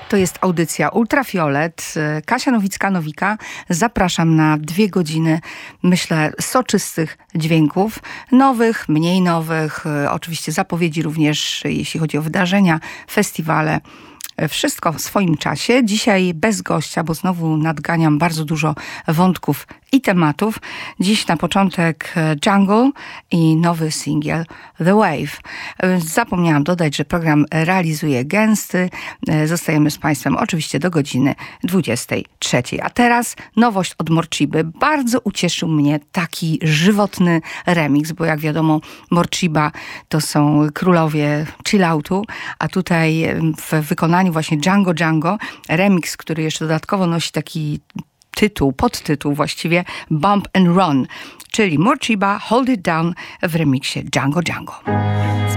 To jest audycja Ultrafiolet. Kasia Nowicka-Nowika. Zapraszam na 2 godziny, myślę, soczystych dźwięków. Nowych, mniej nowych. Oczywiście zapowiedzi również, jeśli chodzi o wydarzenia, festiwale. Wszystko w swoim czasie. Dzisiaj bez gościa, bo znowu nadganiam bardzo dużo wątków i tematów. Dziś na początek Jungle i nowy singiel The Wave. Zapomniałam dodać, że program realizuje Gęsty. Zostajemy z Państwem oczywiście do godziny 23. A teraz nowość od Morchiby. Bardzo ucieszył mnie taki żywotny remix, bo jak wiadomo Morchiba to są królowie chilloutu, a tutaj w wykonaniu właśnie Django, remix, który jeszcze dodatkowo nosi taki podtytuł właściwie Bump and Run, czyli Morchiba Hold It Down w remiksie Django.